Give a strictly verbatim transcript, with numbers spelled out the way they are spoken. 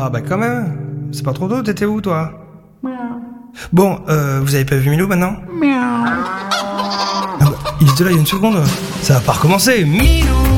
Ah bah quand même. C'est pas trop tôt, t'étais où toi? Bon, euh, vous avez pas vu Milou maintenant? Ah bah, il était là il y a une seconde. Ça va pas recommencer. Milou!